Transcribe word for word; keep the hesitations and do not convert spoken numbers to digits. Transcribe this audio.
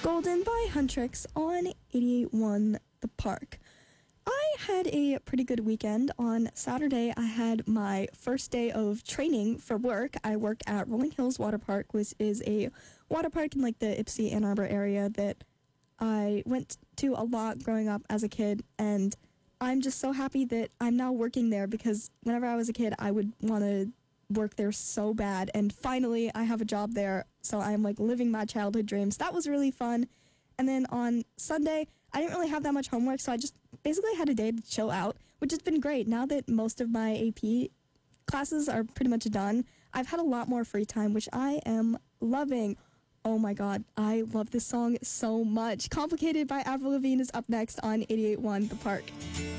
Golden by Huntrix on eighty-eight point one The Park. I had a pretty good weekend. On Saturday, I had my first day of training for work. I work at Rolling Hills Water Park, which is a water park in like the Ypsi, Ann Arbor area that I went to a lot growing up as a kid, and I'm just so happy that I'm now working there because whenever I was a kid, I would want to work there so bad, and finally I have a job there, so I'm like living my childhood dreams. That was really fun. And then on Sunday, I didn't really have that much homework, so I just basically had a day to chill out, which has been great. Now that most of my A P classes are pretty much done, I've had a lot more free time, which I am loving. Oh my god, I love this song so much. Complicated by Avril Lavigne is up next on eighty-eight point one The Park.